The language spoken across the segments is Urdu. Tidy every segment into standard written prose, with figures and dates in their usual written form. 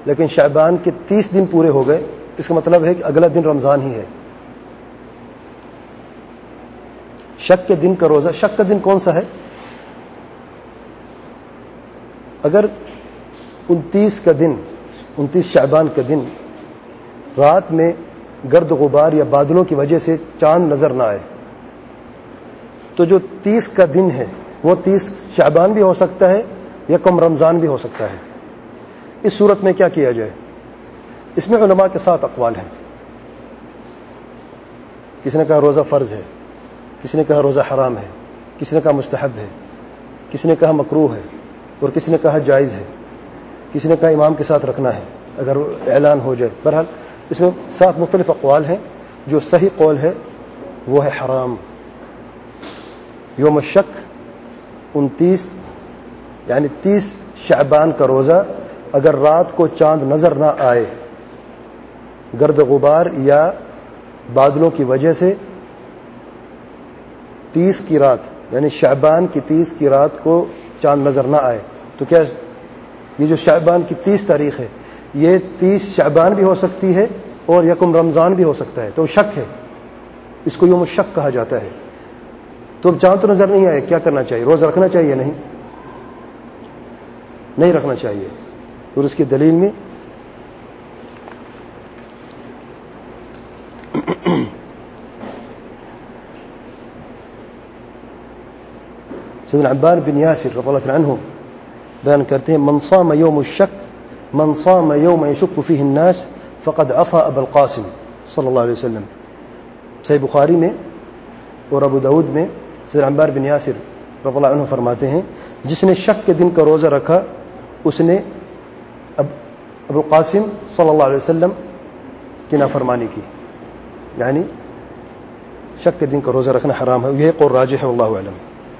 لیکن شعبان کے 30 دن پورے ہو گئے، اس کا مطلب ہے کہ اگلا دن رمضان ہی ہے۔ شک کے دن کا روزہ، شک کا دن کون سا ہے؟ اگر 29 کا دن، 29 شعبان کا دن رات میں گرد غبار یا بادلوں کی وجہ سے چاند نظر نہ آئے، تو جو 30 کا دن ہے وہ 30 شعبان بھی ہو سکتا ہے یا کم رمضان بھی ہو سکتا ہے۔ اس صورت میں کیا کیا جائے؟ اس میں علماء کے 7 اقوال ہیں۔ کسی نے کہا روزہ فرض ہے، کسی نے کہا روزہ حرام ہے، کسی نے کہا مستحب ہے، کسی نے کہا مکروہ ہے، اور کسی نے کہا جائز ہے، کسی نے کہا امام کے ساتھ رکھنا ہے اگر اعلان ہو جائے۔ بہرحال اس میں 7 مختلف اقوال ہیں۔ جو صحیح قول ہے وہ ہے حرام۔ یوم الشک 29 یعنی 30 شعبان کا روزہ اگر رات کو چاند نظر نہ آئے، گرد غبار یا بادلوں کی وجہ سے 30 کی رات یعنی شعبان کی 30 کی رات کو چاند نظر نہ آئے، تو کیا یہ جو شعبان کی 30 تاریخ ہے یہ 30 شعبان بھی ہو سکتی ہے اور یکم رمضان بھی ہو سکتا ہے، تو شک ہے، اس کو یوم الشک کہا جاتا ہے۔ تو اب چاند تو نظر نہیں آئے، کیا کرنا چاہیے؟ روزہ رکھنا چاہیے؟ نہیں رکھنا چاہیے۔ اور اس کی دلیل میں سیدنا عبار بن یاسر رضی اللہ عنہ بیان کرتے ہیں من صام یوم الشک من صام یوم یشک فیہ الناس فقد عصى ابا القاسم صلی اللہ علیہ وسلم۔ صحیح بخاری میں اور ابو داود میں سیدنا عبار بن یاسر رضی اللہ عنہ فرماتے ہیں جس نے شک کے دن کا روزہ رکھا اس نے ابو القاسم صلی اللہ علیہ وسلم کی نافرمانی کی، یعنی شک کے دن کا روزہ رکھنا حرام ہے۔ یہ قول راجح ہے، واللہ اعلم۔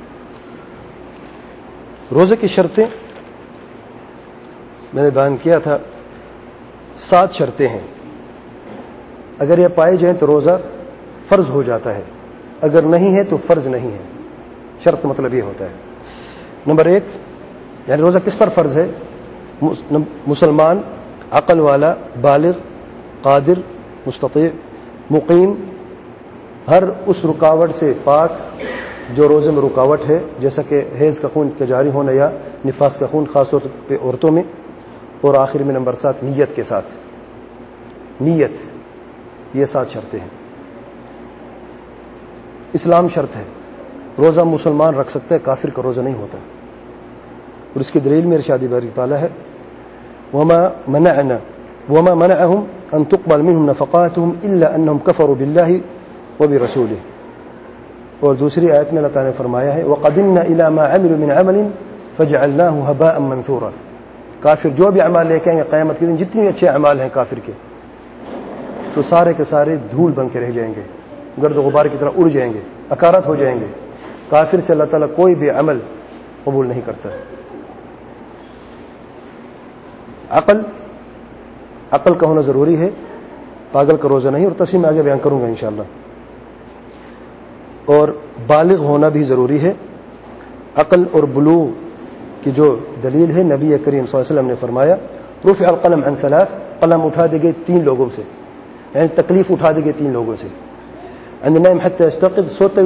روزے کی شرطیں میں نے بیان کیا تھا، 7 شرطیں ہیں۔ اگر یہ پائے جائیں تو روزہ فرض ہو جاتا ہے، اگر نہیں ہے تو فرض نہیں ہے۔ شرط مطلب یہ ہوتا ہے نمبر 1 یعنی روزہ کس پر فرض ہے؟ مسلمان، عقل والا، بالغ، قادر، مستطیع، مقیم، ہر اس رکاوٹ سے پاک جو روزے میں رکاوٹ ہے، جیسا کہ حیض کا خون کا جاری ہونا یا نفاس کا خون خاص طور پہ عورتوں میں، اور آخر میں نمبر 7 نیت کے ساتھ، نیت۔ یہ 7 شرطیں ہیں۔ اسلام شرط ہے، روزہ مسلمان رکھ سکتا ہے، کافر کا روزہ نہیں ہوتا۔ اور اس کی دلیل میں ارشاد باری تعالیٰ ہے وما منعهم ان تقبل منهم نفقاتهم الا انهم كفروا بالله وبرسوله۔ اور دوسری آیت میں اللہ تعالیٰ نے فرمایا ہے وَقَدِمْنَا إِلَى مَا عَمِلُوا مِنْ عَمَلٍ فَجَعَلْنَاهُ هَبَاءً مَنْثُورًا۔ کافر جو بھی اعمال لے کے آئیں گے قیامت کے دن، جتنے اچھے اعمال ہیں کافر کے، تو سارے کے سارے دھول بن کے رہ جائیں گے، گرد و غبار کی طرح اڑ جائیں گے، اکارت ہو جائیں گے۔ کافر سے اللہ تعالیٰ کوئی بھی عمل قبول نہیں کرتا۔ عقل کا ہونا ضروری ہے، پاگل کا روزہ نہیں، اور تفصیل میں آگے بیان کروں گا انشاءاللہ۔ اور بالغ ہونا بھی ضروری ہے۔ عقل اور بلوغ کی جو دلیل ہے، نبی کریم صلی اللہ علیہ وسلم نے فرمایا رفع القلم عن 3، قلم اٹھا دے گئے 3 لوگوں سے، یعنی تکلیف اٹھا دے گئے 3 لوگوں سے۔ عن النائم حتى يستيقظ،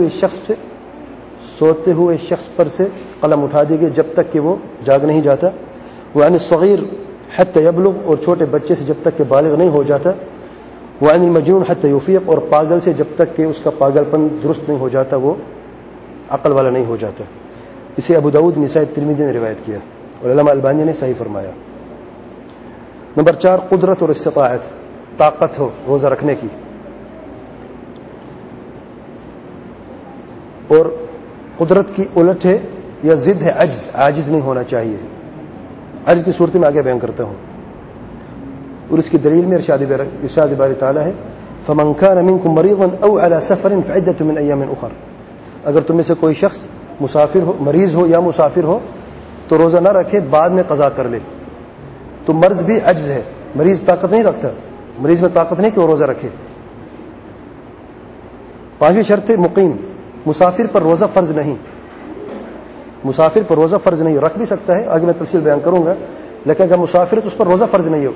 سوتے ہوئے شخص پر سے قلم اٹھا دے گئے جب تک کہ وہ جاگ نہیں جاتا۔ وعن الصغیر حتى يبلغ، اور چھوٹے بچے سے جب تک کہ بالغ نہیں ہو جاتا۔ وعن المجنون حتى يفيق، اور پاگل سے جب تک کہ اس کا پاگل پن درست نہیں ہو جاتا، وہ عقل والا نہیں ہو جاتا۔ اسے ابو داؤد، نسائی، ترمذی نے روایت کیا اور علامہ البانی نے صحیح فرمایا۔ نمبر 4 قدرت اور استطاعت، طاقت ہو روزہ رکھنے کی، اور قدرت کی الٹ ہے یا ضد ہے عاجز نہیں ہونا چاہیے۔ عجز کی صورت میں آگے بیان کرتا ہوں، اور اس کی دلیل میں ارشاد باری تعالیٰ ہے فَمَنْ كَانَ مِنْكُمْ مَرِيضًا أَوْ عَلَى سَفَرٍ فَعِدَّةٌ مِنْ أَيَّامٍ أُخَرَ۔ اگر تم میں سے کوئی شخص مسافر ہو، مریض ہو یا مسافر ہو، تو روزہ نہ رکھے، بعد میں قضا کر لے۔ تو مرض بھی عجز ہے، مریض طاقت نہیں رکھتا، مریض میں طاقت نہیں کہ وہ روزہ رکھے۔ 5ویں شرط ہے مقیم، مسافر پر روزہ فرض نہیں، مسافر پر روزہ فرض نہیں، رکھ بھی سکتا ہے، آگے میں تفصیل بیان کروں گا، لیکن اگر مسافر تو اس پر روزہ فرض نہیں ہو۔